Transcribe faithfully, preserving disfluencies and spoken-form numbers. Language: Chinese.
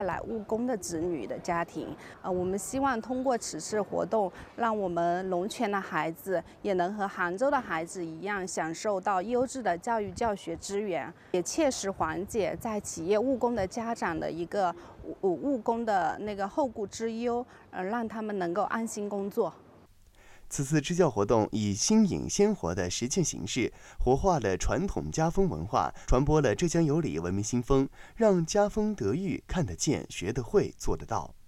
来务工的子女的家庭，呃，我们希望通过此次活动，让我们龙泉的孩子也能和杭州的孩子一样，享受到优质的教育教学资源，也切实缓解在企业务工的家长的一个务务工的那个后顾之忧，呃，让他们能够安心工作。 此次支教活动以新颖鲜活的实践形式，活化了传统家风文化，传播了浙江有礼文明新风，让家风德育看得见、学得会、做得到。